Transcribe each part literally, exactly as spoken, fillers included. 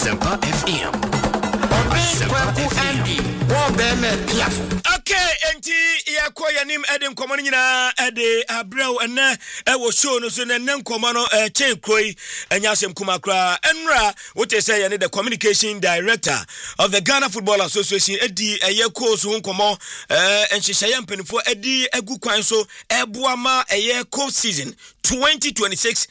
Asempa F M. Asempa F M. Okay, enti yakwa yanim ede nkomo nyina ede abrew ene e wo show no so ne nkomo no e chen kroi enya asem kuma kra enra wote say ye ne the communication director of the Ghana Football Association edi eye course ho nkomo eh enhyehyeye mpanifo edi agu kwan so eboama eye course season twenty twenty-six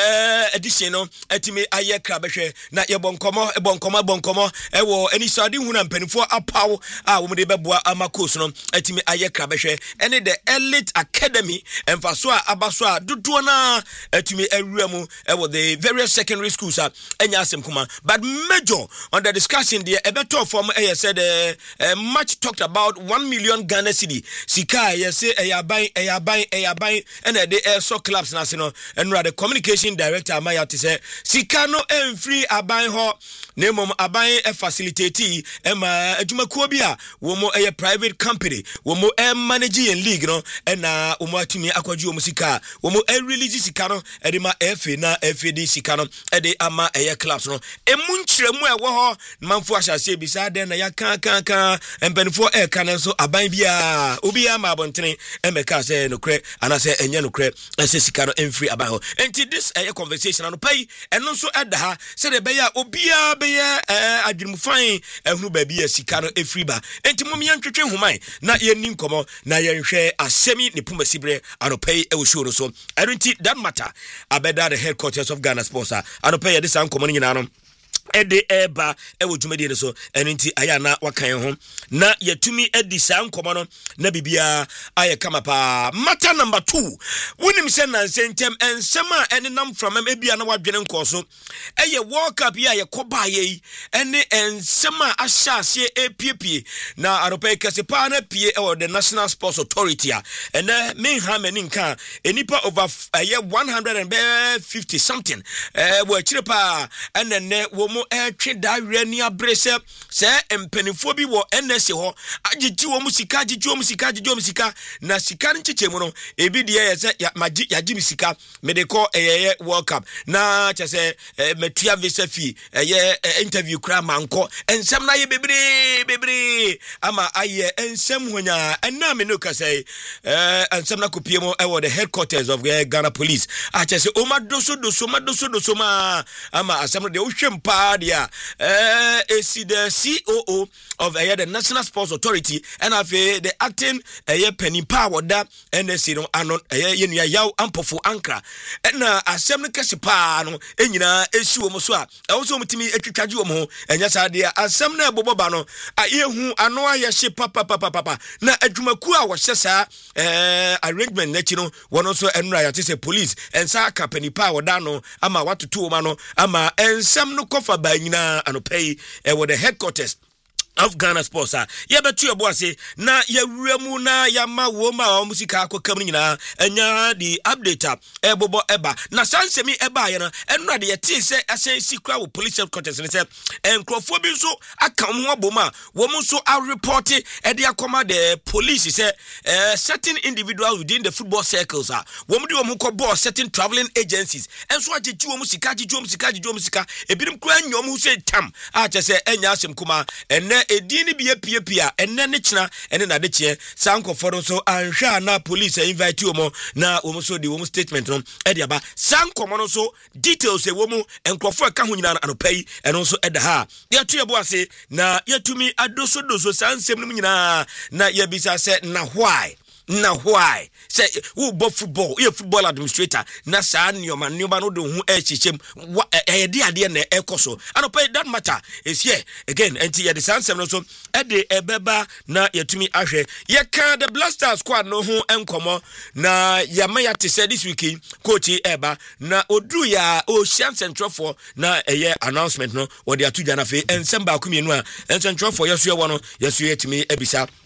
eh edition no etimi aye kra behwe na ye bonkomo e bonkomo bonkomo e wo eni sade hu na mpanifo apaw a wo de beboa ama course no etimi aye kra behwe ene the Elite Academy emfaso a abaso a dodo na etimi awura mu e wo the various secondary schools a enya asem kuma but major on the discussion there e beto form e said uh, uh, much talked about one million Ghana cedi sika ye say e yaban e yaban e yaban ene de air so clubs na se no enra the communication director amaya te say sika no emfree aban ho na mom aban e facilitate e ma adwumakuo bi a wo mo e private company wo mo e managing league no e na wo mo atumi akwaji wo mo sika wo mo e release sika no e de ma F A na F A D sika no e de ama e clubs no e munkyeremu e wo ho manfo ahyase bi sa den na ya kan kan kan empanifo e kan so aban bia obi ya ma abontene e meka se nokre ana se enye nokre e se sika no emfree aban ho enti this e conversation no pay eno so e da ha se de be ya obi ya be ya adwumfan ehunu ba bi ya sika no efree ba enti mom ye ntwetwe human na ye ni nkomo na ye nhwe asemi ne puma sibre anopay e wo show no so I don't think that matter abeda the headquarters of Ghana Sports anopay this an nkomo nyina no ede eba ewo dwumadi ne so eno nti aya na wakan ho na yatumi edi sa nkomo no na bibia aye kama pa matter number two wonim se na sentem ensema ene nam from am ebia na wadwene nkoso eye world cup ya ye koba ye ene ensema ahyase epiepie na aropa kase pa na pie e the National Sports Authority a ene me ha mani nka enipa over aye one hundred fifty something eh wo chire pa ene ne wo e twe da rani abrese se empanifo bi wo N S A ho agigi wo musika agigi wo musika agigi wo musika na sika nchechemu no ebi de ye se ya magi ya gi musika me de ko eye World Cup na che se metua visa fee eye interview kra manko ensem na ye bebre bebre ama aye ensem honya enna me no ka say eh ensem na kopie mo e wo the headquarters of Ghana Police a che se o madoso doso madoso doso ma ama asem de wo hwempa dia eh is the C O O of uh, the National Sports Authority and of uh, the acting uh, penny power that N S A no anon uh, yenua yaw ampofo ankra na asem no kase pa no enyina esi wo mo so a also mutimi etwitwaje wo mo enya sa dia asem na eboboba no ayehu ano ayehye papa papa papa na adwumaku a wo hyesa eh arrangement na chi no wono so enura ya tese police ensa ka penny power da no ama watoto wo ma no ama ensem no kofa ba nyina anopay e wo the headquarters of Ghana Sports a ye betu ye boase na ye wuramu na ya ma wo ma o musika akokam nyina enya di update e bobo eba na sansemi eba ye no enra de ye ti se asen sikra wo police headquarters ne se enkrofo bi so akam ho aboma wo mu so a report e de akoma the police se uh, certain individuals within the football circles a wo mu de wo mu ko boss certain traveling agencies enso agegi wo musika agegi wo musika agegi wo musika ebirim kra nyom hu se tam a che se enya asem kuma enne edini biye pie pia enne ne kina enne na de kye sankofo no so anhwa na police invite wo na wo so di wo statement no e de aba sankomo no so details e wo mu enkrofo e ka ho nyina anopai eno so e da ha ye to ye bo ase na yetumi adoso doso sansem no nyina na ye bisa se na why na why say who bo football you football administrator na sa nyoma nyoma no do hu e chichem e de ade na e koso anopai that matter is here again enti ye the sansem no so e de ebeba na yetumi ahwe ye kan the Blasters squad no hu enkomo na ya maya te say this week coach eba na odru ya o Sian Central for na eye announcement no wo de atu dwana fe ensem ba kumienu a Central for yeso ye wono yeso yetumi ebisa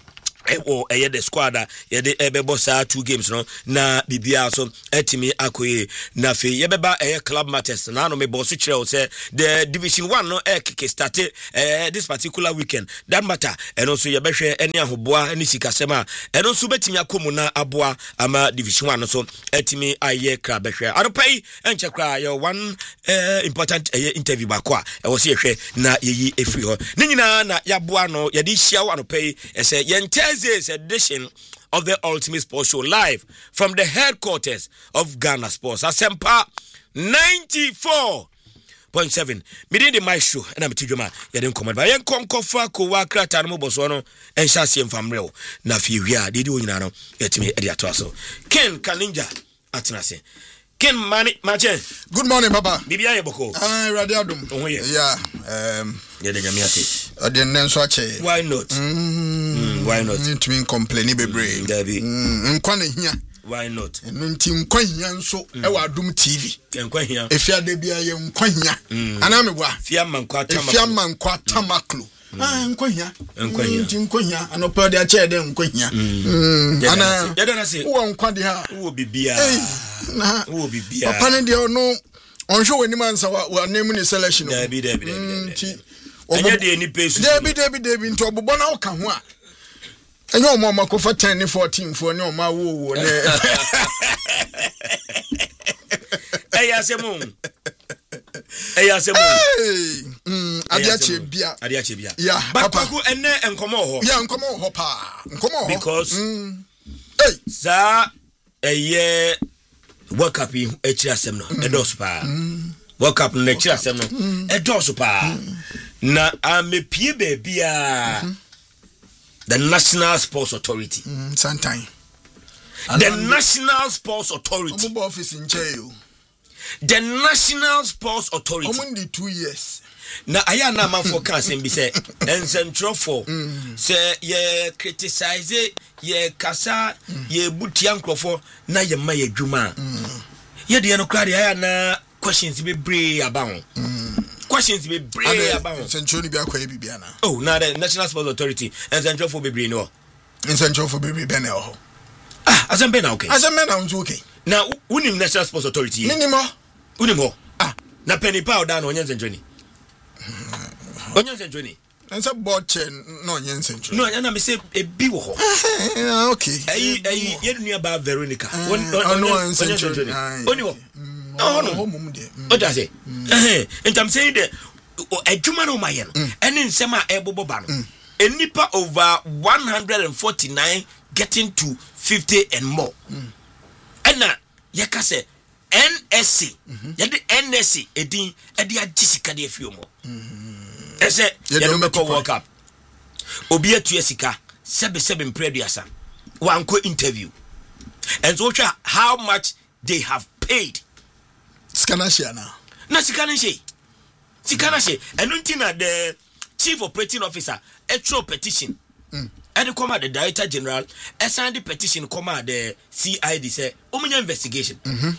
or a the squad, yede ebebosa two games no na bibia so etimi akoye na fe yebeba a club matters na no me boss chire say the division one no e kick started eh this particular weekend that matter and also yebehwe ene ahoboa ene sikasema and also betimi akomu na aboa ama division one no so etimi aye kra behwe aropai enche kra your one uh, important uh, interview bakwa e wo se yehwe na yeyi efri ho ni nyina na yaboa no yede hia aropai e say yente Thursday's edition of the Ultimate Sports Show live from the headquarters of Ghana Sports. Asempa ninety-four point seven. Midin the maestro and I'm Tijoma. Yadin command by Yen Concofa, Kowa, Kratanmo Bosono, and Shasian Famrel. Nafia, did you know? Yet me Ediatoso. Ken Kaninja Atanase. Ken Mani Machen. Good morning, Papa. Bibia Boko. Ah, Radiadum. Oh, yeah. Yeah. Um, I didn't answer. Why not? Mm, why not? To mean complaining, baby. Debbie. Mm, why not? And team Quanya so I doom T V. And Quanya. If you are the Bia Quanya. And I'm a Fiaman Quata. Fiaman Quata Maclo. Ah, Quanya. And Quanya. Jim Quanya. And up their chair, then Quanya. And I don't say, oh, Quadia. Who will be beer? Who will be beer? Upon the no. On show any man so we are naming the selection. Debbie, Debbie, Debbie. Debbie, Debbie, Debbie, Debbie, into a Bobana Kamwa. And your mama go for ten, fourteen for no my woo. Hey, as a moon. Hey, as a moon. Adiachi Bia. Adiachi Bia. Yeah, Papa, and then and come on. Yeah, come on, Hoppa. Come on. Because, hey, sir, a year. Work up in a chasem, a dos pa. Work up in a chasem, a dos pa. Na I'm a P baby, the National Sports Authority. Sometime. The National Sports Authority. I'm office in jail. The National Sports Authority. I'm only two years. Na aya na man for cancer be say en central for say ye criticize ye kasa ye butia nkrofo na ye ma ye dwuma ye de no krade aya na questions be brave about questions be brave about central bi akwa bibia na oh na the National Sports Authority en central for be brave no en central for be be na ho ah azambe na okay azambe na unzo okay na unim National Sports Authority minimo unim ho ah na penny powder na onye central ni onye century and some board chain no onye century no na me say e bi wo ho okay eh eh ye nua ba Veronica onye century oni wo no no o da say eh and I'm saying that adwuma no maye no ene nsem a ebobo ba no enipa over one hundred forty-nine getting to fifty and more and na ye ka say N S C yede N S C edin edi agisika de afio mo ese yede me ko World Cup obi atu asika sebe sebe mpreduasa wanko interview and so how much they have paid scanashia na na scanashia scanashia and untina the chief operating officer actual petition mm. and the come the director general assign the petition come the C I D say omunya investigation mhm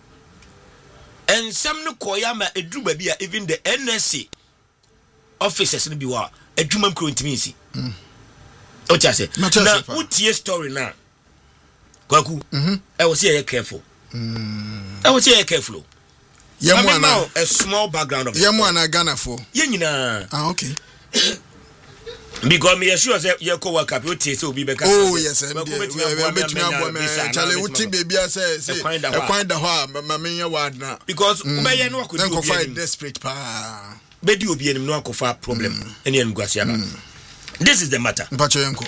and some no koya ma edru ba bia even the N S C officers no bi wa edwuma mkro ntimi nsi mm o tia say na utie story na kwaku mhm I was here careful mm I was here careful yemu ana a small background of yemu ana Ghana for ye nyina ah okay because me sure say you go World Cup you tie say obi be ka oh yes and we betumi abo me chale uti baby say say e kwan da ho ma menya wad na because ubeye no akodi obi find desperate pa be di obi enim no akofa problem ene en guasia ba this is the matter mpacho yenko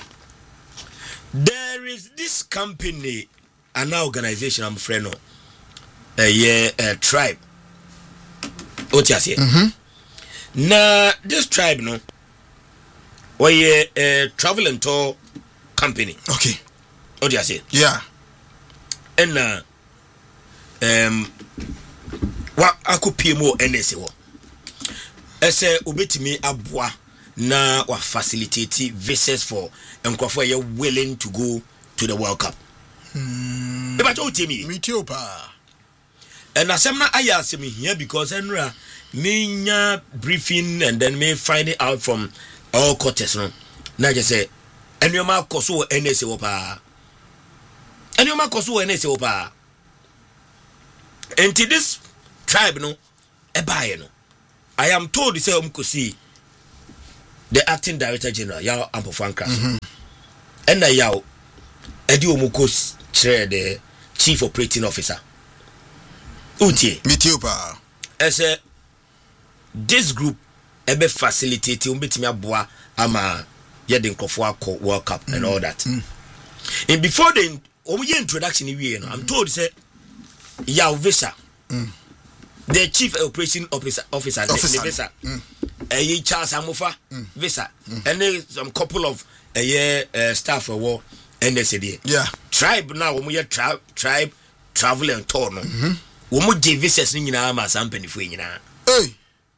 there is this company an organization I'm friend of a yeah a tribe otiasie mhm na this tribe no we a travel and tour company okay otiasie yeah and uh, um wa akopie mo N S C wo ese obetimi aboa na wa facilitate visas for enkrofo ye willing to go to the World Cup hmm e ba to temi me too pa and asem na aya asem here because enra me briefing and then me find it out from all quarters no na just say Enyoma koso N S A opa. Enyoma koso N S A opa. Enti this tribe no ebaye no. I am told say umkosi the acting director general Yao Ampofanka. Mhm. And na Yao edi omukos chere the chief operating officer. Utie. Mitiopa. Ese this group ebe facilitate umbetimi aboa ama yede nkofo akọ World Cup mm. and all that. Mm. And before the omuye introduction we no, I'm told say Yao Visa. Mm. The chief operating officer officer, officer. The Visa. Mm. Uh, Charles Amofa mm. Visa. Mm. And then some couple of uh, yeah, uh, staff for war and they said yeah. Tribe now omuye tribe tribe travel and tour no. Mhm. Omu je visas ni nyina ma sampani fo nyina. Hey.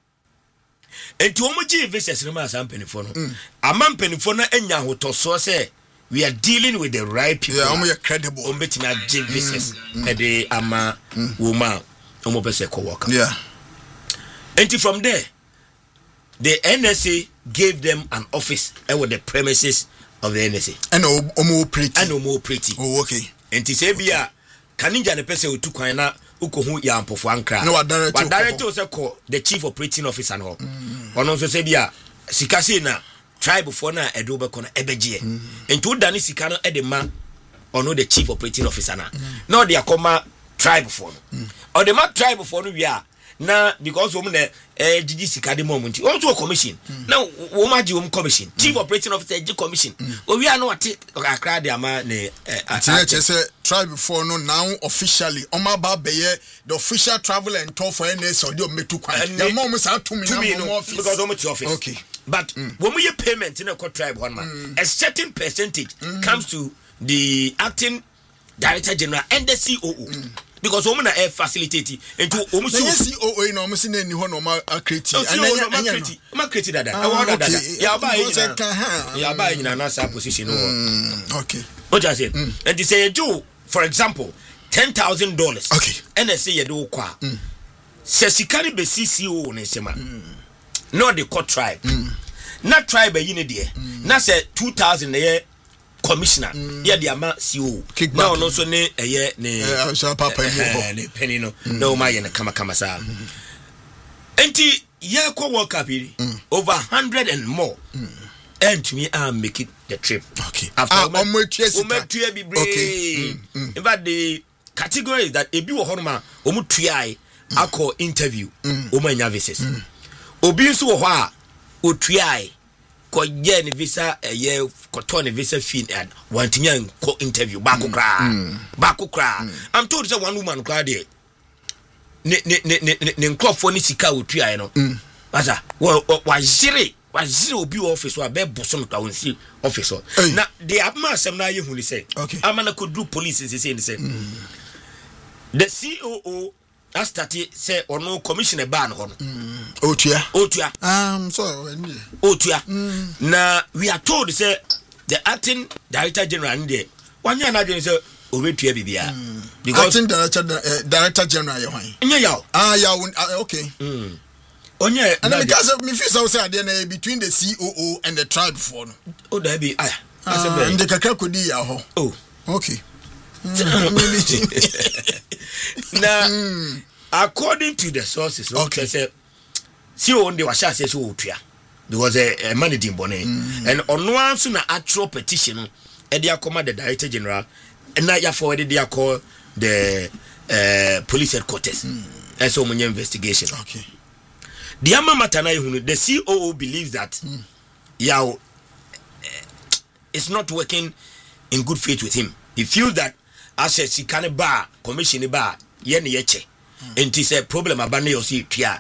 Enti omu je visas ni ma sampani fo no. Amampani fo no anya hotoso se we are dealing with the right people. Yeah, omu ye credible. Omu betima je visas e de ama woma omu pese ko work. Yeah. Enti from there the N S A gave them an office and with the premises of the N S A. And omu pretty. And omu pretty. Oh okay. Enti se bia kaninja ne pese otu kwan na ukohu ya Ampofo Ankra. No, wa director. Wa director se ko the chief operating officer no. Ono so se bia sika se na tribe for na edo be ko na ebeje. Enti wo dani sika no e de ma ono the chief operating officer na. Na de akoma tribe for no. O de ma tribe for no wi a na because wo na eh gigi sika de mom nti. Also commission. Na wo ma gi wo commission. Chief operating officer gi commission. O wi a no wate akra de ama ne Ati say tribe for no now officially Omaba beye the official travel and tour for N S A or the metu kwan. The mom say to me no office because o to office. Okay. But mm. when we payment in a tribe one man, mm. a certain percentage mm. comes to the acting director general and the C O O. Mm. Because women are facilitating into almost C O O no almost any one of my creative and then creative ma creative that I want that ya buy ya buy in another position. Okay, what I said and they say do for example ten thousand dollars. Okay, and they say you do kwa se sikari be C C O ne sema no the court tribe na tribe yi ne de na say two thousand ye commissioner ye de ama C O na no so ne eye ne eh papa ne penny no no ma ye ne kama kama sa enti ye ko World Cup over one hundred and more and to me I make it the trip. Okay, after ah omotua sika bi okay in fact the category is that ebi wo honoma omutua akọ interview omanya visas obi nso wo ho a otua ko ye ne visa eye ko to ne visa fee and wantinya ko interview ba ko kra ba ko kra I'm told say one woman kra there ne ne ne ne nkrofo ne sika otua no asa wa wa jire wa jire obi office wa be boso no kwa onsi office na the abma asem na ye hu ni say amana ko do police say say say the C O O I started say or no commissioner ban on Otua Otua um so Otua na we are told say the acting director general there one year na say obetua bibia because acting director uh, director general ye hwan nya yaw ah yaw okay mm onye and because me feel so say there na between the C O O and the tribe for no o da bi ah and the kakra kodi ya ho oh okay. Now, mm. according to the sources, okay, say, see on the washa says Otua because a money team bonnet and on one soon actual petition, and they are command the director general, and now you forwarded they are called the uh, police headquarters, mm. and so many investigation. Okay, the Amma Matana, the C O O believes that mm. Yao is not working in good faith with him. He feels that as a sikane bar commission bar yen yeche and it a problem about you see tia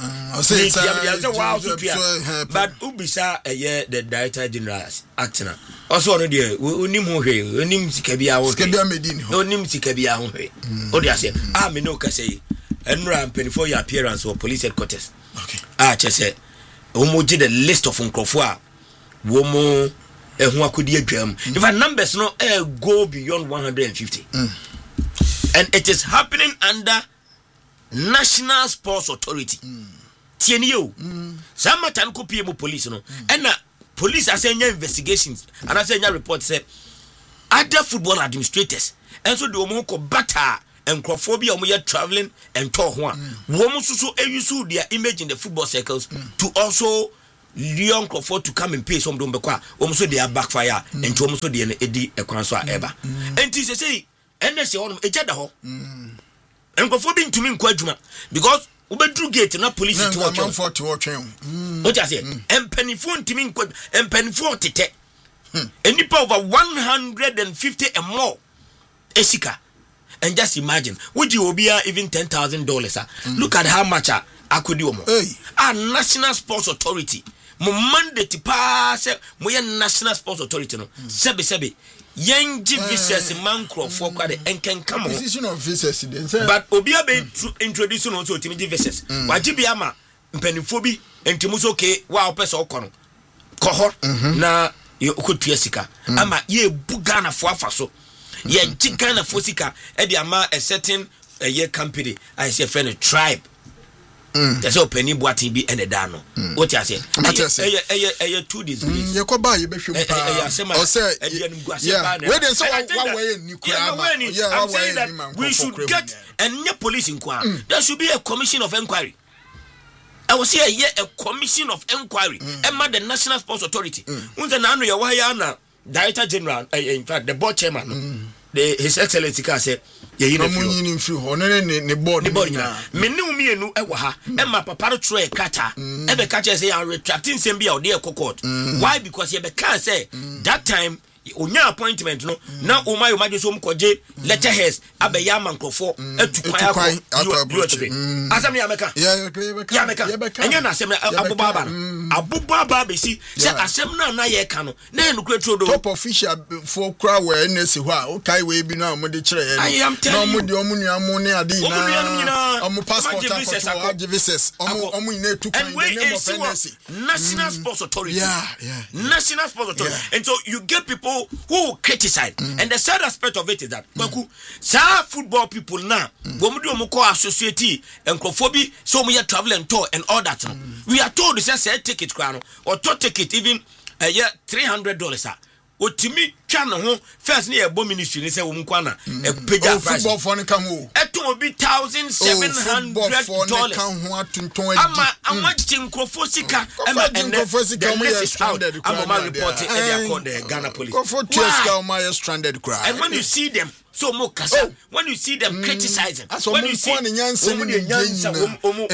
but ubisa a year the director general acting also no there onim ho hwe onim sikabia ho sikabia medin ho onim sikabia ho hwe o dey say ah me no ka say enra twenty-four year appearance of police headquarters. Okay, ah che say omo gi the list of nkrofo a wo mo ehun akodi adwam if our numbers no eh, go beyond one hundred fifty mm. and it is happening under National Sports Authority tieni yo samatan ko pie mo police no and police are saying investigations and I say report say other football administrators and so the omo bata and crophobia omo traveling and talk one woman so use their image in the football circles mm. to also Leon Crawford to come and pay some don't bekwa omo so they are backfire mm. and to omo so they edi ekwan so eba and this say and say on ejada ho and crophobia to me nkwadwuma because ubedru gate na police to watch man for to watch him what you say and penifo ntimi nkwa and penifo tete any power over one hundred fifty and more esika. And just imagine, would you be even ten thousand dollars? Mm. Look at how much I, I could do. Hey. Our National Sports Authority, my mandate pass, my National Sports Authority, no, sebi sebi, young visas man for quite and can come on. Position of visas, but Obia be introducing also to me visas. Wajibiama, Peniphobi, and Timuso K, wow, person kono, cohort, na you could Piesica. Ama ye bugana for faso. Ye chicken of Fosika, Eddie Ama a certain a year company, I say friend a tribe. There's no penny boating be and a dano. What I say? I say, a two degrees. You could buy you, Bishop. I say, yeah, where there's one way in Ukraine. I'm saying that we should get a new police inquiry. There should be a commission of inquiry. I will say a year a commission of inquiry. Emma the National Sports Authority. Unza nanu ya wayana. Director General, uh, in fact, the board chairman, mm. the, His Excellency said, "Yeah, you know, you know, the board, the board. Me knew me no ewa, and my papa try kata, and the catcher say I'm retracting same be out there court. Why? Because you can say that time." Onya appointment no na o my imagine so mkoje letterheads abeya mankofo etukwan akọ asem ya meka ya meka enya na asem abubaba abubaba be si se asem na na ye ka no na enukure trodo top official for kra we na si ho a o kai we bi na o de kire ye no mo de o mu nua mo ne ade na o mu passport akọ visas o mu o mu ina etukwan the name of N S C National Sports Authority. Yeah, yeah. National Sports Authority. And so you get people who criticize, mm. and the sad aspect of it is that mm. some football people now, when we do more associate and crophobia, so we are travel and tour and all that. Mm. We are told to say ticket crown or to ticket even a year three hundred dollars. O timi twa no ho first near bo ministry ni say wo mkwana e pega football for ne kan ho eto bi one thousand seven hundred dollars kan ho atonton ama ama tinkrofo sika ama tinkrofo sika mo ye stranded ama ma report e dey call the Ghana police for two sika ma ye stranded cry and when you see them so mo kasa oh. when you see them mm. criticizing when you see them nyanse ni nyanse omo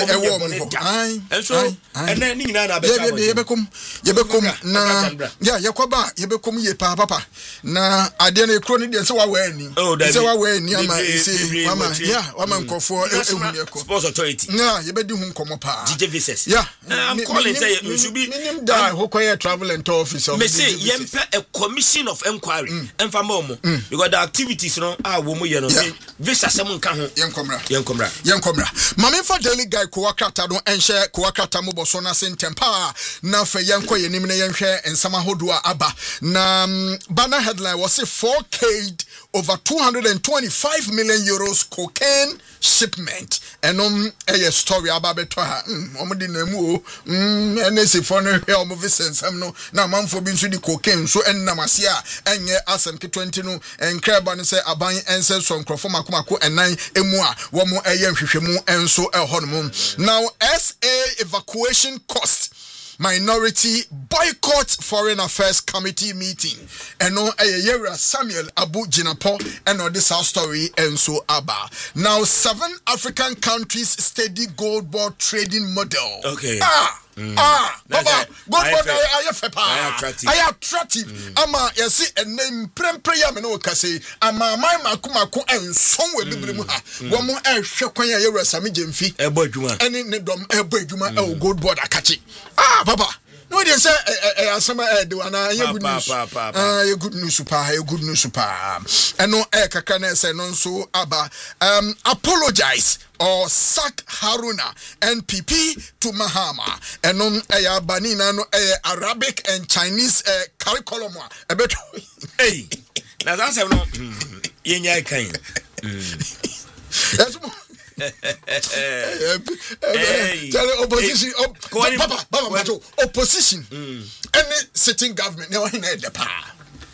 omo and so and then ni na na be ye be kom ye be kom na ya ye kwaba ye be kom ye pa papa na ade na ekro ni de se wa wa ani se wa wa ani ama se mama ya wa man kofo ehun ye ko Sports Authority na ye be di hu nkomo pa D J Visas yeah I'm calling say you should be minim da hokoye travel and tour officer me say ye a commission of inquiry emfa mo because the activities no ah wo mo ye no visa sem nka ho yenkomra yenkomra yenkomra mame fa daily guy ko wakrata no enhye ko wakrata mo boso na sentempa na fa yenko yenim na yenhwe ensama hodo aba na banner headline was a four K'd over two hundred twenty-five million euros cocaine shipment and um a story about beto ha um di na mu o um N S C for no here um visensam no na manfo bi nso di cocaine so ennamase a enye asem ke twenty no enkreba no say aban ense so nkrofo makomako enan emu a wo mo eye nhwehwemu enso ehɔ no now S A evacuation cost Minority boycott Foreign Affairs Committee meeting. And no a Samuel Abu Jinapo and no this our story and so Abba. Now seven African countries steady gold board trading model. Okay. Ah. Mm. Ah, Baba, gold board I I attractive. I attractive. Ama yesi a name prempre ya me no kase. Ama my makumako and some we bibrimu ha. One more air shakwan ya Sami Jemfi. A boy juma. Any nedom a boy juma el gold board akachi. Ah, Baba. No, they say eh asama eh do ana ye good news. Ah, ye good news pa, ye good news pa. And no eh kakra na say no so aba. Um apologize or sack Haruna N P P to Mahama. And no eh banina no eh Arabic and Chinese eh curriculum. E beto. Hey. Na that's no. Yenya kan. Tell opposition Papa Baba Majo opposition any sitting government now in the power.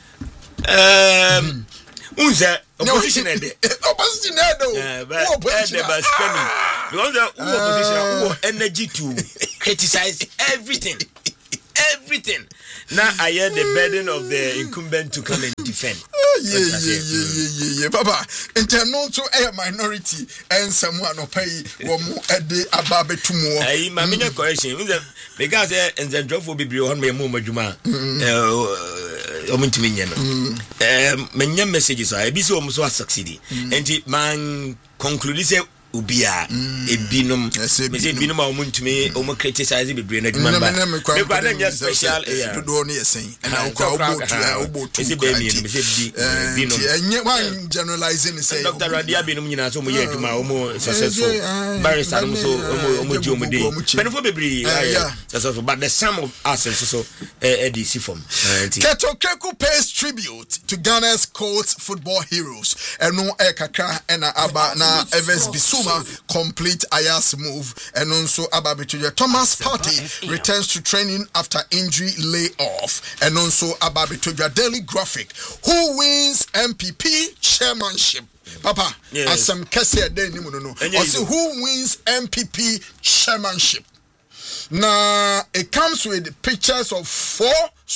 Um unza opposition ede opposition ede o opposition because the opposition energy to criticize everything everything. Now I hear the burden of the incumbent to come and defend. Yeah, yeah, yeah, yeah, yeah, yeah, Papa. Internal to a minority and someone who pay one more a day about tomorrow. I my minor correction because and the drop will be beyond me more Juma. Omintiminian. Um, many messages I be so almost succeeding. And it man concludes ubia e binum me say binum a omuntu me o mo criticize be brain aduma ba me kwa na nya special e ya do no yesen and I kwa obotu obotu me say be me me say binum enye one generalizing say Doctor Radia binum nyina so mo ye aduma o mo successful barrister mo so o mo ji o mo dey benefo bebre successful but the sum of assets so e dey see from Keto Keku pays tribute to Ghana's Colts football heroes eno e kakra ena aba na Evans Bisu complete Ayas move and also Ababitu Thomas Partey returns to training after injury layoff and also Ababitu Daily Graphic who wins M P P chairmanship. Papa, yes. As some Kessia day no no no. Who wins M P P chairmanship? Now it comes with pictures of four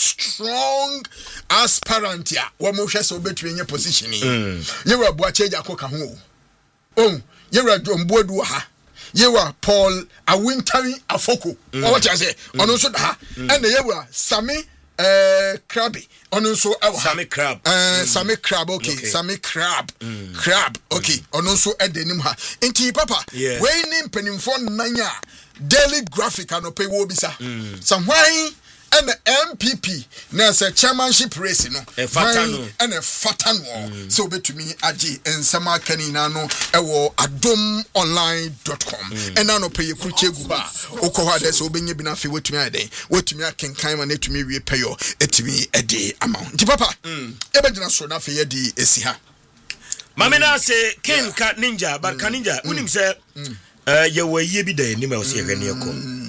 strong aspirants here. What more so between your positioning? You were Boacheja Kokahu. Oh. Yera Dombodu ha. Yewa Paul Awintari Afoko. Or what I say? On also ha. And the Yewa Sami uh Krabby. On also Sami Crab. Uh Sami Crab, okay. Sami Crab. Crab, okay. On also at the name ha. Inti Papa. Waining penning for Nanya. Daily Graphic and pay wobisa. Some wine and the M P P now say chairmanship race no e fatano and a fatano so bet to me aji and sama kanina no ewo adom online dot com and now pay kuche guba okowa de so benye bina fe wetumi ade wetumi akenkan ma netumi wie pay yo etumi ede amount di papa e be gina so na fe ye di esi ha mame na say king ka ninja but ka ninja unim say eh ye we ye bi da ni ma o se hwene ko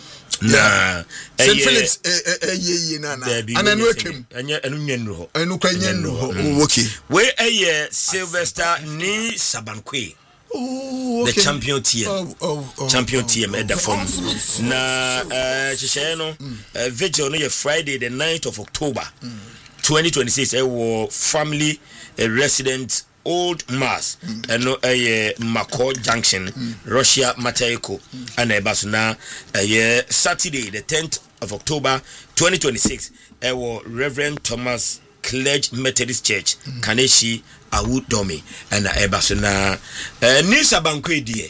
na Saint Phillips eh eh ye na na ananu akem anya anu nyenru ho anu kwa nyenru ho okay we eh Sylvester ni Sabankwe. Oh, okay. The champion team, oh, oh, oh, champion oh, team oh, at the form. Oh, na uh, Chisheno uh, vigil no Friday the ninth of October, mm. twenty twenty-six. I was family uh, resident Old Mass mm. and no a uh, Mako Junction, mm. Russia Matayko, mm. and a basuna a uh, Saturday the tenth of October, twenty twenty-six. I was Reverend Thomas Clergy Methodist Church, mm. Kaneshi. Awud Domi and Ebasuna uh, Nisa Bankwe die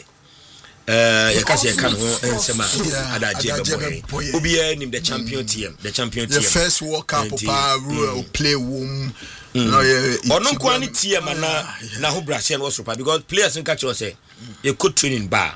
uh yakase kan ho ensema adaje boy obi nim the champion team the champion team the first World Cup pa rule play wom no ono kwa ni team na na ho Brazil was super because players nka che say you could training bar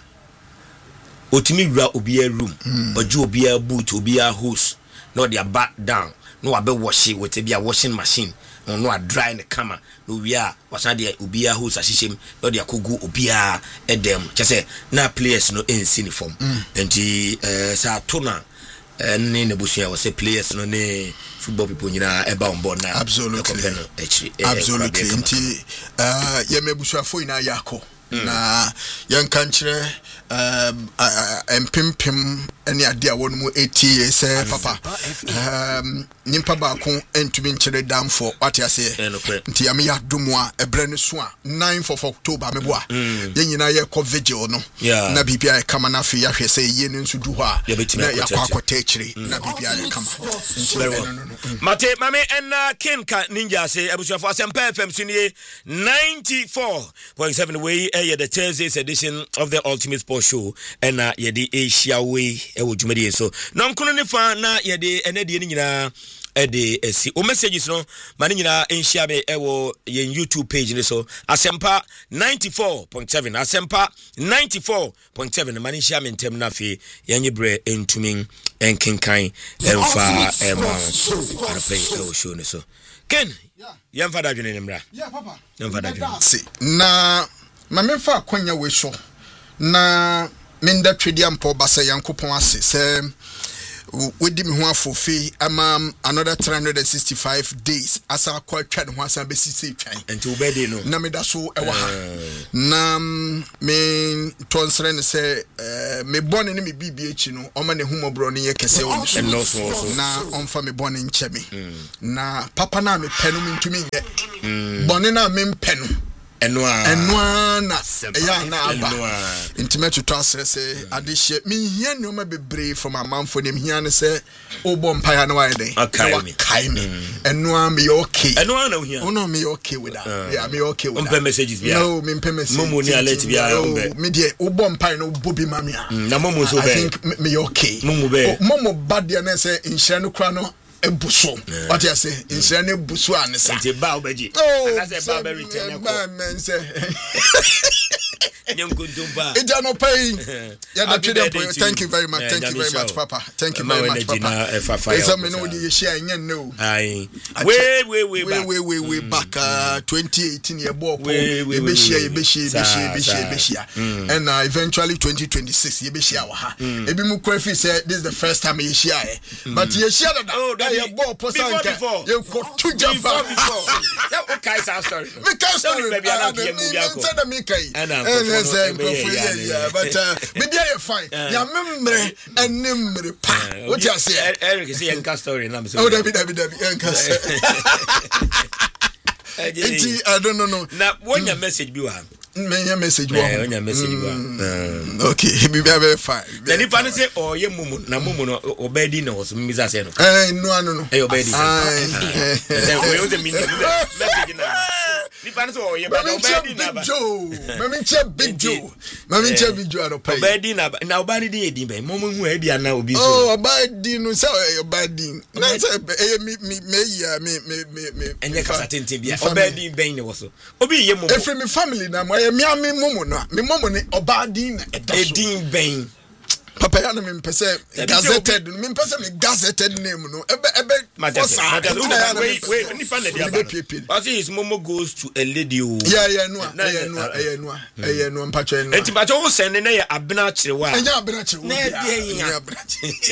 otimi wura obi a room oju obi a boot obi a hose no they back down no abe wash it with a washing machine no a dry in the camera no we are was na dey obi a hose ashishem no dey akogu obi a edem che say na players no in uniform enti eh sa tona ni ne busia was say players no ne football people nyina eba on board na absolutely absolutely enti uh ye mebusuafo ina yako na yanka nkyere um empimpim ene ade a wonu mu eighty years papa um nimpa ba ko entumi nkyere dam for what you say nti am ya domo a ebre ne so a ninth of October mebo a ye nyina ye ko vigil no na bibia e kama na fi ya hwe say ye ne nso du ho a na ya kwa kwata ekyire na bibia e kama mate mame en Kenka Ninja say abusuafo Asempa F M sunie ninety-four point seven way eh the Thursday's edition of the Ultimate Sports Show and na ye the Asia way e wo dwumade so no nkono ne fa na ye de enade ni nyina e de esi o messages no mane nyina enhia be e wo ye YouTube page ni so Asempa ninety-four point seven Asempa ninety-four point seven mane nhia me ntem na fe ye nyebre entumin enkenkan emfa ema ana play e show ni so Ken yam fada dwene ne mra yeah papa yam fada dwene see na ma me fa akonya we so na menda twedi ampo basa yankopon ase se wodi me ho afofi ama another three hundred sixty-five days asa kwa twa ne ho asa be sisi twan enti wo be dey no na me da so e wa ha na me tonsre ne se me bone ne me bibi echi no o ma ne humobro ne ye kese o na onfa me bone nche me na papa na me penu me ntumi nye bone na me mpenu enwa enwa na ya na aba intimate to asese adehye me hia no ma bebre from amanfo ne hia ne se obo mpaya na why dey kai me enwa me okay enwa na hia no me okay with that yeah me okay with that umpe messages bia no me umpe message momo ni alert bia umpe me de obo mpaya no bobi mami a na momo so be I think me okay momo be momo bad there na say inhia no kra no ebuso what you say inhia no buso anisa nti ba obeji anase ba be return ba men say Nyonkuntumba. Ija no pay. Yeah, that you. Thank you very much. Thank you very much, Papa. Thank you very much, Papa. It's a me know the share no. Aye. Wait, wait, wait, wait, wait, wait, wait back. Uh, twenty eighteen year ball. You be share, you be share, you be share, be share, be share. And uh, eventually twenty twenty-six, you be share. Ha. Ebi mu kwafi say this is the first time you share. But you share that. Oh, that your ball posanka. You got two jump before before. That okay, story. Me kai story. Me say the me kai. And say yeah, but uh, maybe I fine. Ya membre enemre pa. What you say? Eric say enka story na me say. Oh, David, David, David, enka. I don't know no. Na when your message bi wa. Me your message wa. When your message wa. Okay, be very fine. Na ni pa no say oh ye mumu na mumu no obedi na was me say no. Eh no no no. Eh obedi. Eh say we o the message na. Nipa no so ye ba obedi na ba. Mami che big Joe. Mami che big Joe no pay. Obedi na na obadi di edin be. Mo mo hu e bia na obi so. Oh obadi no say obadi. Na say e me me me ya me me me. Enye kasa tente bia. Obedi ben ne wo so. Obi ye mo. Efre me family na mo ye me ami momo no. Me momo ne obadi na edin ben. Papa ya na me mpese gazetted me mpese me gazetted name no ebe ebe fosa wait wait ni fan na dia ba but his momo goes to a lady o yeah yeah no yeah no yeah no yeah no mpacho no enti mpacho wo send na ya abena kirewa enya abena kirewa na dia nya abena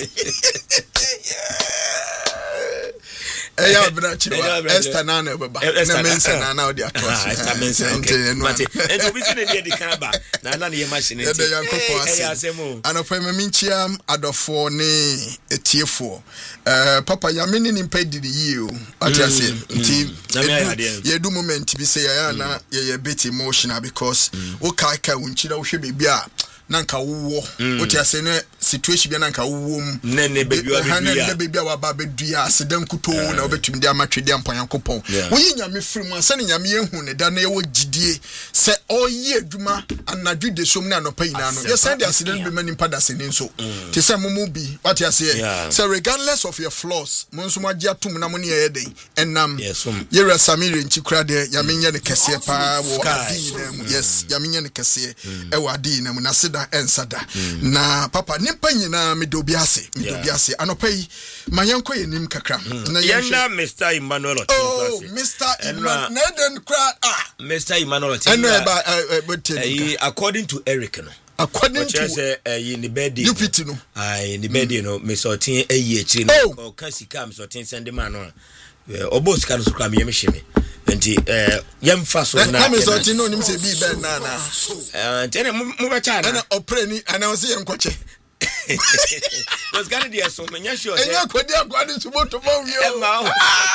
Eh ya abena kirewa Esther na na baba na mensa na na odi atos Esther mensa okay but enti obi se na dia di kan ba na na ye machine enti eh ya asemo anofa me minchiam adofo ne etiefo eh papa ya meni ni mpa di yi o atiase nti ye do moment bi se ya na ye ye bit emotional because o kai kai unchira wo hwe bebi a nanka wo atiase ne situation bi nanka wo mu ne ne bebi wa bebi ne bebi wa ba bedua asedan kuto na obetumi dia matwede ampan yankopon wo yi nyame firi mu ansa ne nyame ehu ne da na ye wo gidie se oyi adwuma anadwu de som na anopa yina no ye send asedan be mani pada se ne so ti se mumu bi what you say so regardless of your flaws mo nso ma gia tum na mo ne ye den enam ye resamire nchikura de ya menye ne kese pa wo adi na mu yes ya menye ne kese e wo adi na mu na seda ensada na papa nimpa nyina me do biase me do biase anopa yi manyanko ye nim kakra na yenda Mister Emmanuel Otin oh Mister Emmanuel na den kra ah Mister Emmanuel Otin eh according to Eric no according to say eh ni birthday you pity no ai ni birthday no Mister Otin ayi akiri no kan sika Mister Otin send man no obos kan so kra me yemhye nti eh yemfa so na na Mister Otin no nim se bi ben na na eh tene mu ba cha na opreni announce yenkwoche was gonna dia so menya sure say enya kwodi akwadi sumoto mo wi o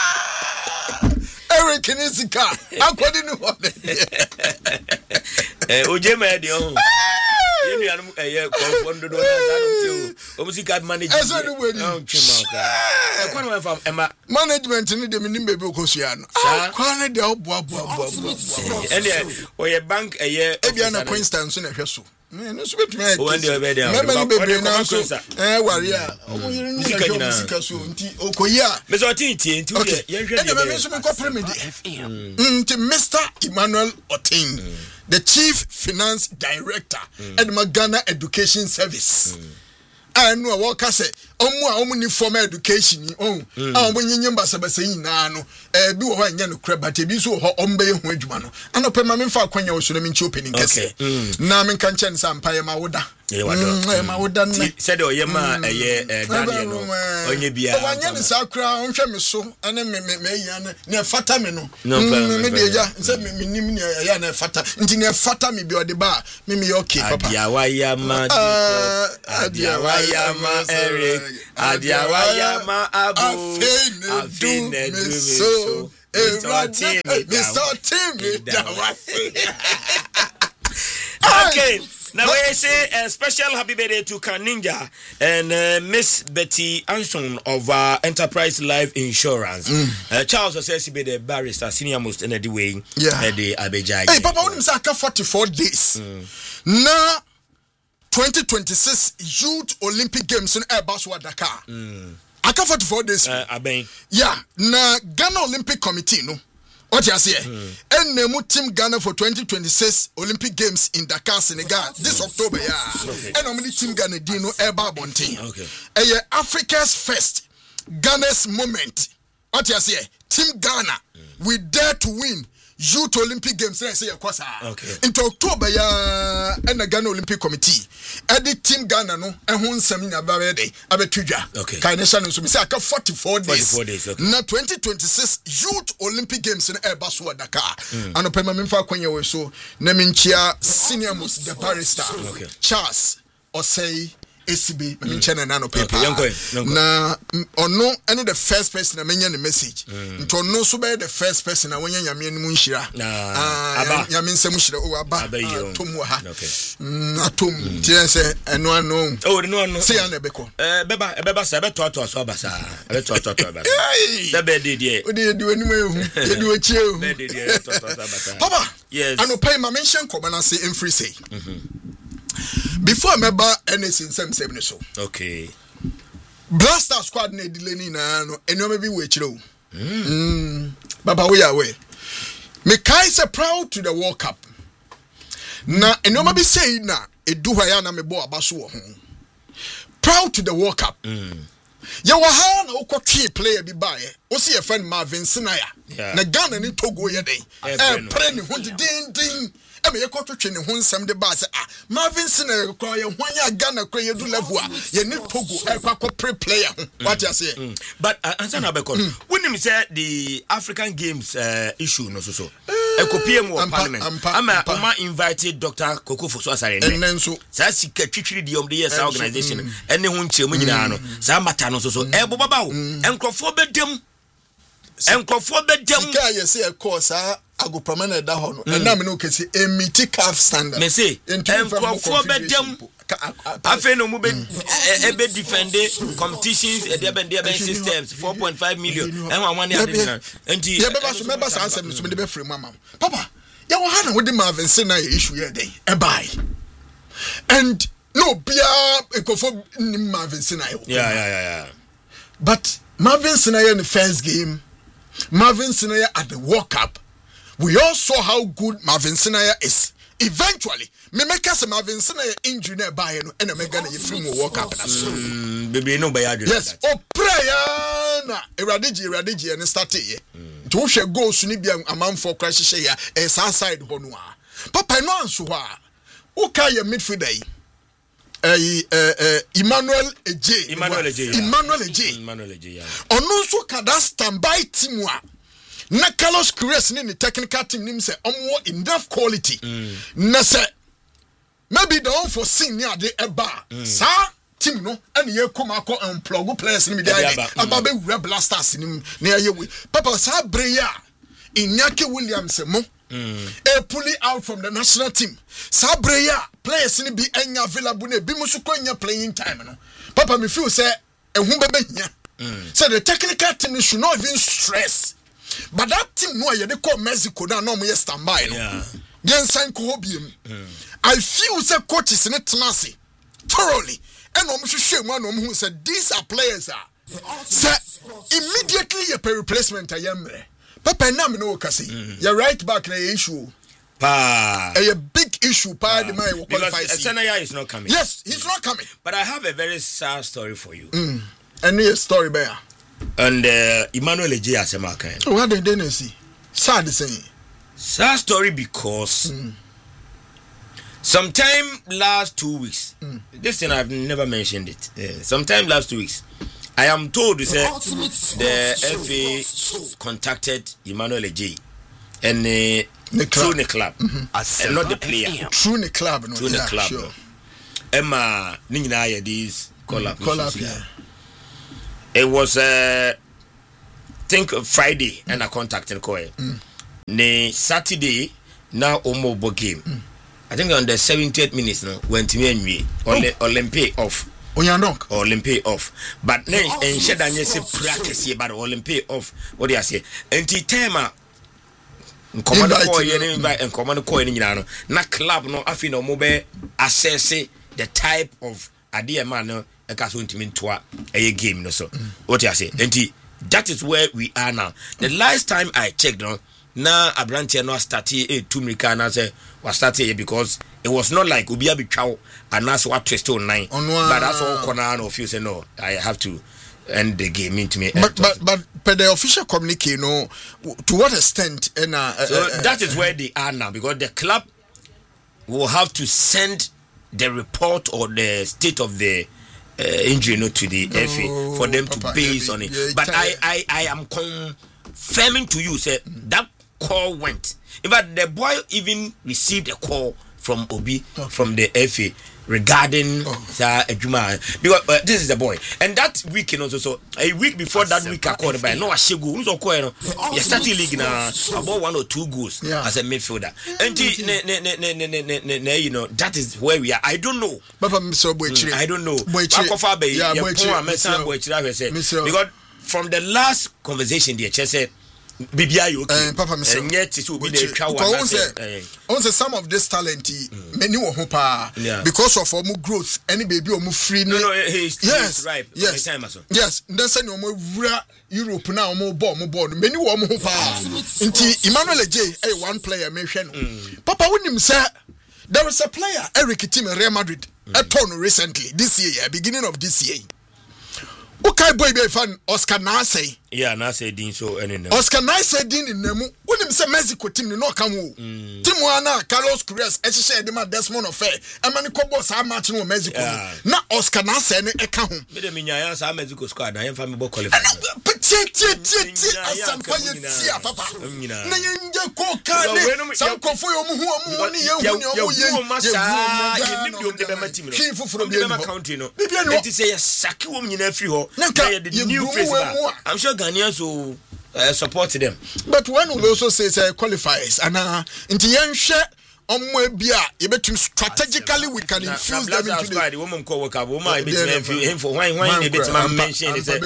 Eric Nisika akwadi ni ho eh oje ma de o yenu anu eh konfondo do na zanu ti o music manager eso ni weni o twema ka e kwano we fam ema management ni de minim bebe okosua no kwano de obo abo abo ene o ye bank eh e bia na Queenstown so na hwe so no so betumi o wande obedi a me bebe na so eh wari a o yiri ni na music so nti okoya me so tin tie nti ye hwe de me so me ko premier nti Mister Emmanuel Otin the Chief Finance Director mm. at Ghana Education Service. Mm. I know what I say. Omo omo formal education oh ah omo nyinyim basabasa nyina no eh bi wo ho anya no kra but ebi so ho ombe ho adwuma no anope ma me fa kwanya wo so na me nchi opening kese na me kan chen sam paye ma woda e wado ma woda na said o ye ma eye Daniel no onye bia o anya ni sa kra onhwe me so ene me me ya na fata me no me de ya se me nim ni ya na fata nti na fata me bi ode ba me me okay papa adia wa ya ma adia wa ya ma Eric adia wa ya ma abu afine do me so Mister Timmy okay. Now we say a special happy birthday to Kaninja and uh, Miss Betty Anson of uh, Enterprise Life Insurance. Mm. Uh, Charles says he be the barrister, senior most in the way. Yeah. Uh, the Abejai. Hey, Papa, when say forty-four days. Mm. Now, twenty twenty-six Youth Olympic Games in Airbus Dakar. Mm. Aka forty-four days. Uh, Aben. Yeah. Na Ghana Olympic Committee, no. What you say? And mm. team Ghana for twenty twenty-six Olympic Games in Dakar, Senegal this October. Yeah, okay. And normally team Ghana dino Eba Bontin. Okay. And Africa's first Ghana's moment. What you say? Team Ghana, mm. we dare to win Youth Olympic Games. Say okay. Into October, yeah, and the Ghana Olympic Committee. Edit team Ghana no, and who seminar barede abetuja. Okay. Kaination so me say aka forty-four days. forty-four days. Okay. Na twenty twenty-six Youth Olympic Games in Airbus Dakar. Ano pema memfa kwanya we so na menchia senior most the barrister. Okay. Charles Osei A C B me menchia na no paper. Na ono ene the first person na menya the message. Nto ono so be the first person na wanya nyame anu nhira. Ah nyame nsem nhira o aba atom ha. Okay. Atom tie se eno ano. Oh no no. Say na beko. Eh beba beba sa beto to so aba sa. Beto to to aba. Say be dey there. O dey do anu ehu. Dey do echi ehu. Be dey there to to aba sa. Papa. Yes. Ano pay ma mention ko na say in free say. Mhm. Before member anything same same so. Okay. Blaster squad na delay ni na no eno me bi we chire o. Mm. Baba we are we. Me kai say proud to the World Cup. Na eno me bi say na edu hwa ya na me bo abaso wo ho. Proud to the World Cup. Mm. Ya wa ha na ukotwe player bi bae. O see your friend Marvin Sinaya. Yeah. Na Ghana ni Togo ye den. Eh pre ni ho din din. Eme ye kotwetwe ne ho nsem de ba se ah Marvin Sinaya kwa ye hwanya Ghana kwa ye du level a ye ni Togo e kwa ko pre player ho. What you say? But answer na be call. When him say the African Games uh, issue no so so. E ko P M of Parliament. Ama Oma invited Doctor Kokofo so asare ne. Enen so. Sa sika twitwiri di om the yes organization. Ene ho nchemu nyina no. Sa mata no so so. E bo baba wo. Enkrofo bedem. Enkrofo bedem. Sika ye say e course a ago permanent da ho no. E na me no kesi emiti calf standard. Me say enkrofo bedem. Afen no mu be e be defend competitions e dey ben dey ben systems four point five million. En wa wan ya dey na. Enti ye be ba so me ba sa ansem so me dey be free mama. Papa, ya wo ha na wo dey Marvin Sinaya issue here dey. E buy. And no bia ekofo ni Marvin Sinaya. Yeah, yeah, yeah, yeah. But Marvin Sinaya in the first game, Marvin Sinaya at the World Cup, we all saw how good Marvin Sinaya is. Eventually, me make us Marvin Sinaya injury na buy no and me Ghana free mo World Cup na so. Baby no buy yes, oh prayer na eradiji eradiji and start here. To hwe goals ni bia amanfo crash hye ya e side ho no a. Papa no anso ho a. Wo ka ye midfielder yi. Eh eh Emmanuel Eje. Emmanuel Eje. Emmanuel Eje. Emmanuel Eje. Ono nso ka that standby team a na Carlos Queiroz ni the technical team nim say omo enough quality. Mm. Na say maybe the unforeseen near the eba. Mm. Sa team no and ye come akọ unplug players ni me dey aba be wura blasters ni na ye we. Papa sa breya Inyaki Williams mo. Mm. A pulling out from the national team. Sabreya players ni be enya available ne bi musu kwanya playing time no. Papa me feel say ehun bebe nya. So the technical team should not even stress. But that team no ye dey call Mexico na no mo ye standby no. Yeah. Yen sign ko hobiem. I feel say coaches in tenase thoroughly and no mo hwehwe mu no mo say these are players are. Say immediately ye replacement ayemre. Papa na me no kasi. Ya right back na issue. Pa. A big issue. Pa, the man will qualify. Because Senaya is not coming. Yes, he's not coming. But I have a very sad story for you. Mm. And a story bear. And uh, Emmanuel Eji Asemaka. What did they see? Sad saying. Sad story because mm. sometime last two weeks, mm. this thing I've never mentioned it. Uh, sometime last two weeks, I am told to say the F A contacted Emmanuel Eji and uh, the through the club, mm-hmm. and not the player. Through the club, no, through yeah, the club. Sure. No. Emma, Nina, these call up. Call up, yeah. It was, uh, think Friday, mm. and I contacted Koye. Mm. Ne Saturday, now Omobo game. Mm. I think on the seventieth minutes, no, went to me and me, Olympic off. Onyandok. Olympic off. But then, and shed and yes, practice here, but Olympic off. What do I say? And T-Tema. Command Koye, invite and command Koye in Yano. Na club, no, I feel no mobile assess the type of idea man, no, a castle to mean to a game, no, so. What do I say? And that is where we are now. The last time I checked, no. Na Abrantia no started a two Mika na say was started because it was not like Ubia be chow and that's what twist on nine. But that's all corner of you say no, I have to end the game into me. But but but per the official communique, no, to what extent? And uh, so uh, that is where they are now because the club will have to send the report or the state of the uh, injury note to the no, F A for them Papa, to base on it. Yeah, but I, I I am confirming to you say that call went. In fact, the boy even received a call from Obi okay. from the F A regarding oh. Ejuma because uh, this is the boy. And that weekend also, so a week before that week, I called by no Ashegu. Who's okay? No, you started league now about one or two goals yeah. as a midfielder. And you know that is where we are. I don't know. Mm, I don't know. Yeah, because from the last conversation, the H said. Bibi ayo okay. Papa me say. Yet to be the twa one. On say some of this talent many wo ho pa because of omu growth any baby omu free no no he's yes right yes yes then say no wura Europe na omu ball omu ball many wo omu ho pa nti Emmanuel Eji eh one player me hwe no Papa wonim say there is a player Eric Tim Real Madrid a turn recently this year beginning of this year okay boy be fan Oscar Nasey yeah Nasey din so any Oscar Nasey din in nemu wonim say Mexico team no come wo team ana Carlos Cruz e hye de ma Desmond Ofe e ma ne kobo sa match no Mexico na Oscar Nasey ne e ka ho me de minya sa Mexico squad na yen fa me bo qualify tie tie tie tie asam fa ye tia papa na yen je ko ka ne sam kofo yo mu hu mu ni yen hu ni o ye ye ni bi o de be ma team no ki fufuro bi no country no it is say saki wo nyina free ho the new face I'm sure Ghanaians will uh, support them. But one will also say say qualifiers and uh into yen share on bia you betum strategically we can infuse them into the, the woman co worker woman him for why why they bit man mention is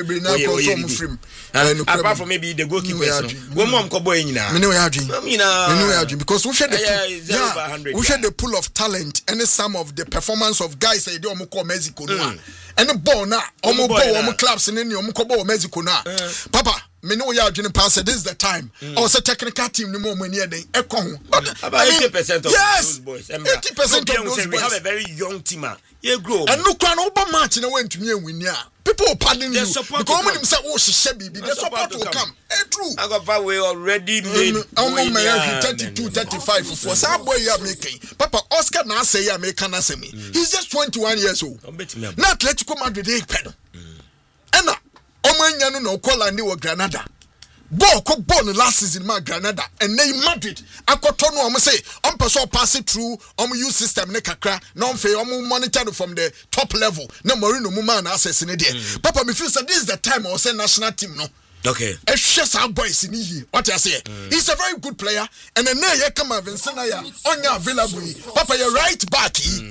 apart from maybe the goalkeepers no woman ko boy nyina me no yadwin me no yadwin because we share the yeah, we share the pool of talent and some of the performance of guys say they omo call Mexico no and the ball na omo ball omo clubs in omo ko ball Mexico na papa me know ya adwene pass this is the time mm. or say technical team no more money den e ko ho about eighty percent of yes, those boys eighty percent of those boys we have a very young team you grow and no kwa no ba match na wentumi enwini a people will pardon you because when him say oh she bibi the support will come eh true I got far way already made almost my thirty-two thirty-five for some boy you are making Papa Oscar na say ya make na say me he's just twenty-one years old na Atletico Madrid e pedo and Omanya no no call and Granada. Ball ko ball last season ma Granada and nay Madrid. Akoto no am say on person pass it through on use system ne kakra no fe on monitor from the top level. Na Mourinho mu man access ne there. Papa me feel say this is the time I say national team no. Okay. A share our boys in here. What I say? Mm. He's a very good player and then now you come Vincent ya on your available. Papa you right back. Mm.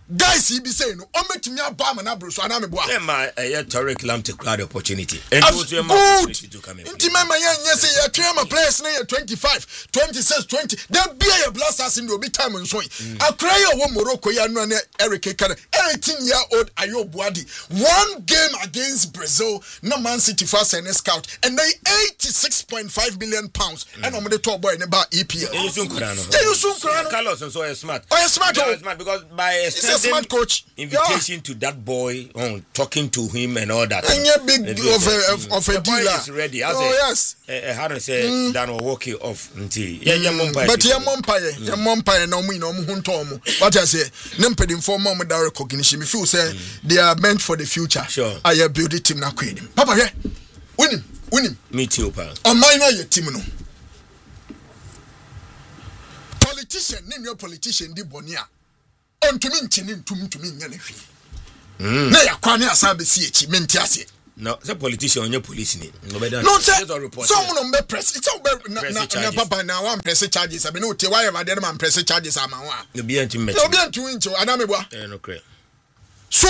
guys he be saying no ometumi aba na bro so ana me boa e ma e Tariq Lam to crowd opportunity and to to ma opportunity to come in intima ma yan yes ye twa ma players na twenty-five twenty-six twenty that be a blasters in the obi time nso akra ye wo Morocco ya no na Eric Kane eighteen year old Ayob Boadi one game against Brazil na Man City first and scout and they eighty-six point five million pounds and on the top boy in ba E P L you soon krano you soon krano Carlos so is smart oh smart oh smart because by a smart coach invitation yeah. to that boy on talking to him and all that and yeah big of a of a dealer is ready as oh a, yes uh, how to say mm. Dan or walkie off nti yeah yeah mompa but yeah mompa yeah mompa na omu na omu hunto omu what I say nem pedin for mom da recognition me feel say mm. they are meant for the future sure I have build team na kwedi papa here winim winim me too pa on mine na your team no politician ni new politician di bonia ontumi nchini ntumi ntumi nya na hwe mm na yakwane asabe si echi menti ase no the politician on your police ni no be done no say some no be press it's all be na na papa na one press charges abi no te why am dey man press charges ama wa no be anti met no be anti wincho anamebwa eh no clear so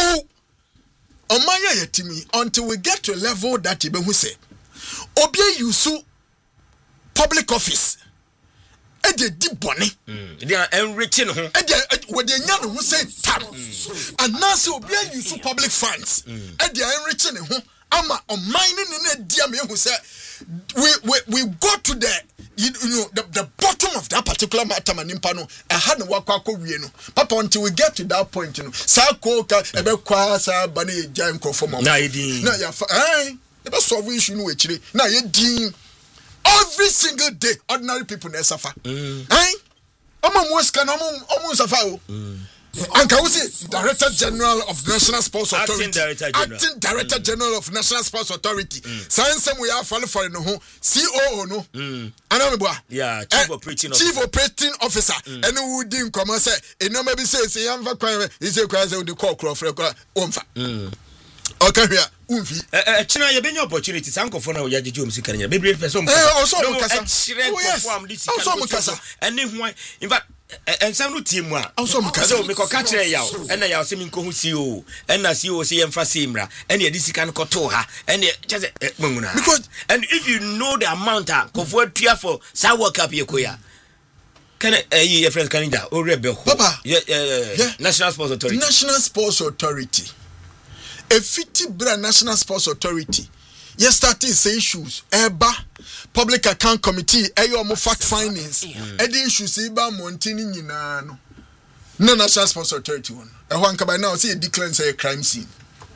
on my yetimi until we get to a level that you be who say obi use public office e dey di bone mm they are enriching ho e dey we dey nya no say tab and now say obi use public funds e dey enriching ho ama on mine ni na dia me who say we we we go to the you, you know the, the bottom of that particular matter manimpa no e ha na wakwa wie no papa until we get to that point you know sa ko ka e be kwa sa ba na e ja nkrofo mo na yedin na ya eh e be solve issue no we chire na yedin every single day ordinary people na suffer mm. eh omo mo ska na omo omo suffer o mm. Anka we say Director General of National Sports Authority, Acting Director General, Acting Director mm. General of National Sports Authority. Science we are follow for no C O O no. Mm. Anamebwa. Yeah, Chief uh, Operating Officer. Chief Operating Officer. Mm. And who didn't come and say, e no maybe say say yamva kwa he say kwa say the call crop for omfa. Mm. Okay here. Umfi. Eh eh china ye benya opportunity sanko for na o yajeje o musika nya. Bebre person. Eh also mo kasa. Oh yes. Also mo kasa. Ene ho in fact ensam no team a also mo kasa. So me ko ka kire yaw. Ena yaw se me nko hu C E O. Ena C E O se ye mfa semra. Ena ye disika no koto ha. Ena chese manguna. Because and if you know the amount a kofo atua for sa work up ye koya. Can eh your friends can da o rebel. Papa. Yeah, yeah, National Sports Authority. National Sports Authority. A fifty brand National Sports Authority. Yes, starting say issues. Eba Public Account Committee. Eyo mo fact findings. Edi issues iba montini nyina no. No National Sports Authority one. E ho anka by now say declare say a crime scene.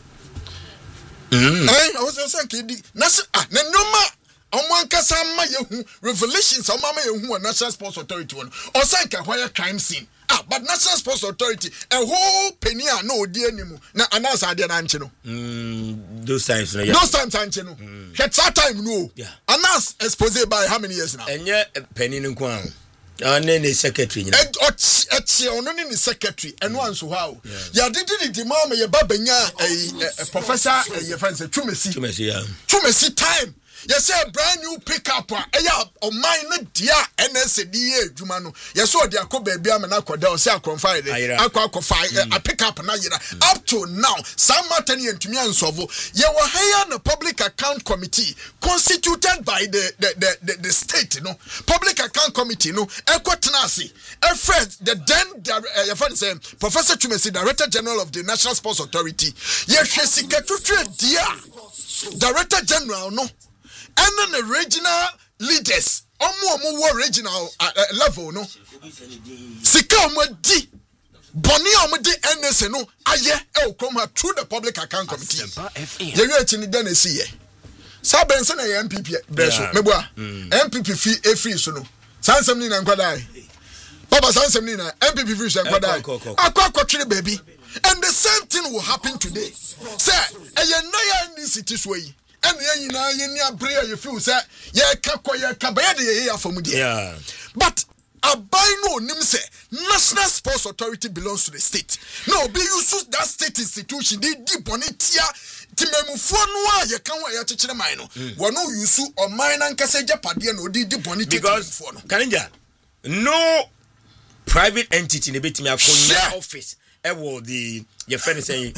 Mm. Eh, I was saying ke national ah na normal omo anka sa ma yehu revelations omo ma yehu National Sports Authority one. O say ka why crime scene. Ah, but National Sports Authority, a whole penny no dear anymore. Now, announce idea Anchino. Mm, those times, no, yeah. Those times, Anchino. That's that time, no. Yeah. Announce exposed by how many years now? And yet, a penny in Kwan. And then the secretary. And only the secretary, and once how. Yeah, did it the mama, your babanya, a professor, and your friends, a Chumesi. Chumesi, yeah. Chumesi time. Yes, sir, brand new pickup. Eya, o mine dia N S D A juma no. Yes, so dia ko baby am na koda o say akronfire de. Akwa akofire a pickup na yira. Up to now, some matter ni ntumi ansovo. Ye wo hire na Public Account Committee constituted by the the the, the, the state, no. Public Account Committee no. Ekwatena ase. E friend the then uh, your friend say Professor Chumesi, Director General of the National Sports Authority. Ye hwe sika tutwe dia. Director General no. And then the regional leaders, omo omo war regional uh, uh, level, no. Sika omo di, boni omo di N S no. Aye, e come through the Public Account Committee. You you actually done see ye. Sa Benson na M P P breso. Meboa. M P P fee e free so no. Sansem ni na nkwadai. Papa sansem ni na M P P free so nkwadai. Akwa akotwe baby. And the same thing will happen today. Say, e ye na ya ni city so yi. And you know, you need a prayer, you feel, sir. Yeah, Kakoya Kabaya from yeah. But a by no name say National Sports Authority belongs to the state. No, be use that state institution, they deep on it here. Timemu Fonwa, you can't wear your teacher mine. One no use or mine and Casaja Padian or did deep on it because Kananja, no private entity in the bit me a office. ewo the your friend is saying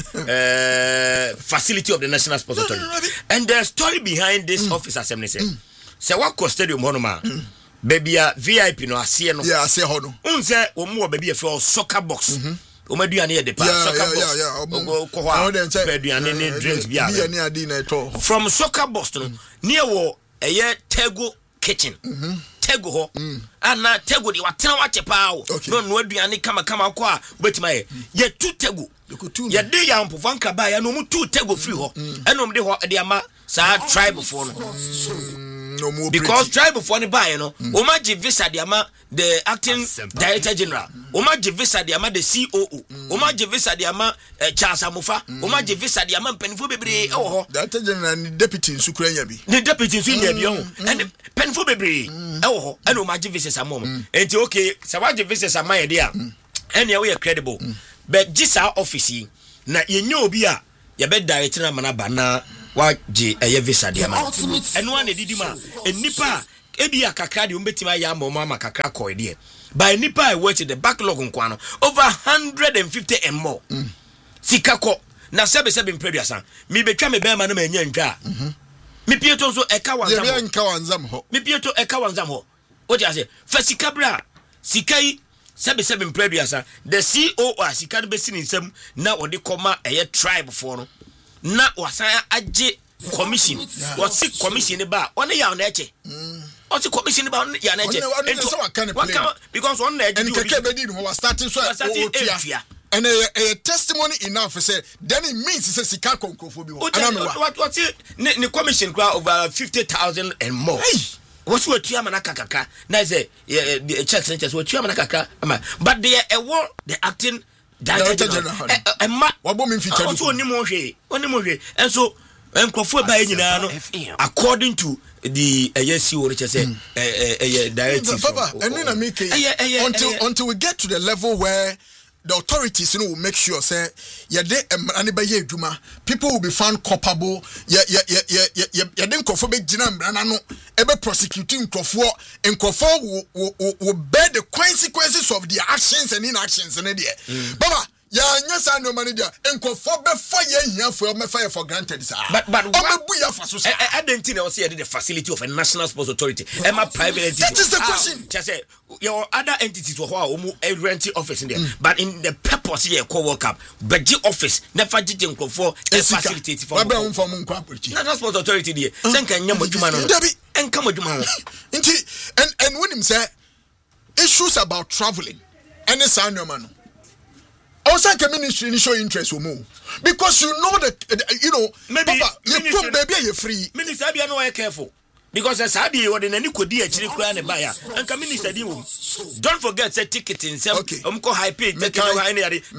uh facility of the National Sports Authority. And the story behind this mm. office assembly say say what cost stadium honoma mm. baby a V I P no ase no yeah ase ho no unse omo baby a for soccer box omaduane e de pa soccer box ko ho aduane ne drinks bia bia ne adi na eto from soccer box no near wo eye Tego kitchen Tego ho ana Tego di watena wache pa o no no aduane kama kama kwa a obetima ye ye tu Tego ye de ya mpofo nka ba ya no mu tu Tego free ho enom de ho de ama sa tribe for no No because tribe for any buy, you know, mm. Oma give visa the ama the acting director general, Oma give visa the ama the C O O, mm. Oma give visa the ama uh, Charles Amufa, mm. Oma give visa the ama Penfo Bebre, oh, director general and deputy in Sukraya bi, the deputy in Sukraya bi, and Penfo Bebre, oh, and Oma give visa some moment, and okay, so what give visa some my idea, and we are credible, but this our office, na you know be a your bed director manabana. Wa je eye visa de ma eno an edidi ma enipa ebia kakra de umbetima ya ma ma kakra ko de by nipa I watch the backlog nkwa no over one hundred fifty and more mm. Sika ko na sebe sebe mpreduasa mi betwa me be ma no ma nya ntwa mhm mi pieto so eka wanzam ho eka wanzam ho mi pieto eka wanzam ho o je ase fa sika bra sika yi sebe sebe mpreduasa the C O O sika no be sini nsam na odi koma eye tribe for no na wasaya aje commission what's commission ba one ya na eche what's commission ba one ya na eche because one na eche and keke be di no was starting so otia and a testimony enough say then it means say sika konkofo bi what what the commission crowd over fifty thousand and more what's what you amana kakaka na say the check centers what you amana kakaka but they a war the acting director general emma wabo me feature also onimo hwe onimo hwe and so enkofo ba nyina no according to the A S C O which say eh directive papa and na make until until we get to the level where the authorities, you know, will make sure say yeah they anybody adwuma people will be found culpable yeah yeah yeah yeah yeah yeah then nkofo be gina mbrana no e be prosecuting nkofo nkofo will, will, will bear the consequences of their actions and inactions in there mm. Baba ya nyasa no manager nkofo be fire hia for me fire for granted sir but but what bu ya fa so sir identity na say the facility of a National Sports Authority am a private entity that is the question just say your other entities were how a renting office in there mm. but in the purpose here call work up but the office never did nkofo a facility for National Sports Authority there say kan nyam adwuma no en kam adwuma ho and and when him say issues about traveling any sign no man also ministry ni show interest omo because you know that you know maybe papa you come baby you free minister bia no are careful because as I be what in any kodi achiri kura ne baya and ka minister di wo don't forget say ticket in some um ko high pay take no any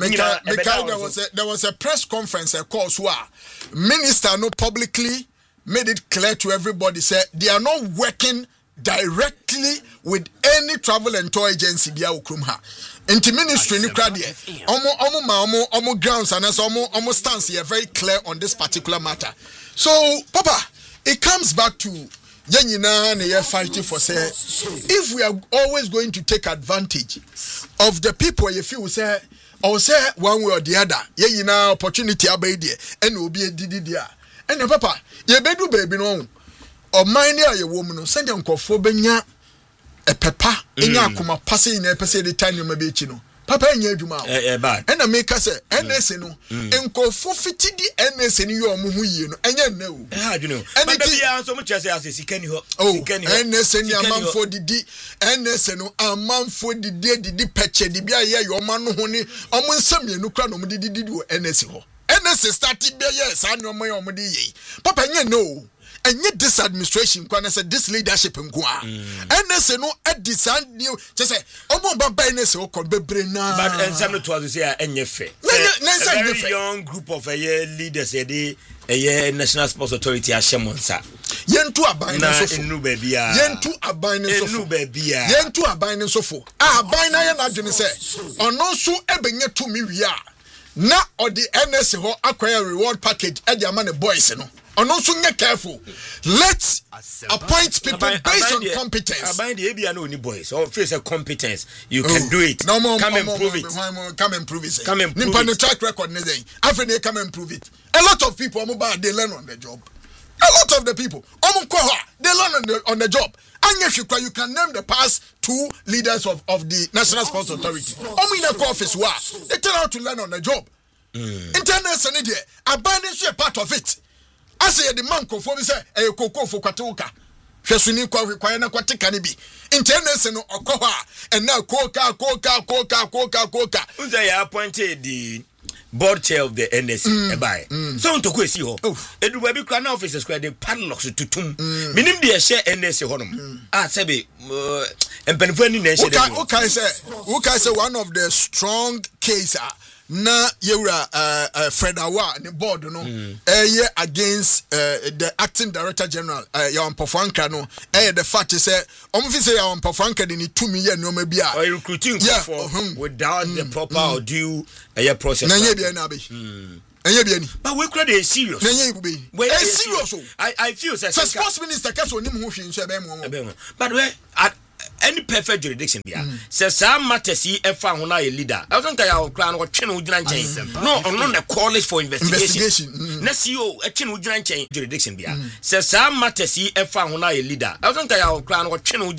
there was a there was a press conference a call so minister no publicly made it clear to everybody say they are not working directly with any travel and tour agency bia okrum ha into ministry ni kra de omo omo ma omo omo grounds and so omo omo stance here very clear on this particular matter. So papa, it comes back to yenyina na ye fighting for say if we are always going to take advantage of the people you feel say or say one way or the other yenyina opportunity abai there and obi edidi there and papa ye bedu baby no o mine ya ye wo mu no send nkofo benya e pepa enya akoma passe ina pese de time ma be chi no papa enya adwuma o eh bad and na make say N S no nkofo fiti di N S ni yo mu hu yie no enya na o eh adwunu but da bia so mu chese as sikani ho sikani ho N S ni amanfo didi N S no amanfo didi didi peche di bia ye yo ma no ho ni omo nsam ye no kra no mu didi didi o N S ho N S start bia ye sa no mo ye omo di ye papa enya na o and yet this administration kwana say this leadership nkwa and say no at this and new just say omo baba N S o ko bebre na but and some to us say enye fe a very young group of a year leaders e dey a National Sports Authority ashemonsa yentu aban no so enu ba bia yentu aban no so enu ba bia yentu aban no so fo aban na ye na dwene say ono so ebenye to mi wi a na or the N S ho acquire reward package e dey am the boys no ono so nye careful. Let's appoint people based abide on the, competence. Abide the A B I no ni boys or face a competence. You can oh, do it. No more, come more, and more, prove more, it. More, more, come and prove it. Come and prove Nimpa it. track record ne say. After they come and prove it. A lot of people they learn on the job. A lot of the people they learn on the on the job. And if you can, you can name the past two leaders of, of the National Sports Authority. Omo in the office wa they turn out to learn on the job. Mm. Internet and there, abandon a part of it. I say the man conform say e koko fo kwatoka. Hwesuni kwa kwa na kwatika ne bi. Internet no okoha and now koka koka koka koka koka. Unza ya appointed the board chair of the N S C mm, by mm. So to go see ho edu ba bi kra na officers kra the padlocks tutum minim de share N S C honom ah sebe empenfo ni na share dem who can say who can say one of the strong case na yewra uh, uh, Fred Awa the board no mm. eh against uh, the acting director general uh, ya Mpofanka no eh the fact say om fi say ya Mpofanka de ni tumi ye no ma bia or recruiting yeah, for uh, without mm, the proper mm, or due uh, process na ye bia na be mm. Enye bia ni but we crowd is serious na ye be e serious I I feel say sports minister kaso ni mu ho hwe nso e be mo but we at any perfect jurisdiction bia say some matters yi e fa ho na ye leader I don't tell you clan go twe no gyina nchen no no the college for investigation na C E O e twe no gyina nchen jurisdiction bia say some matters yi e fa ho na ye leader I don't tell you clan go twe no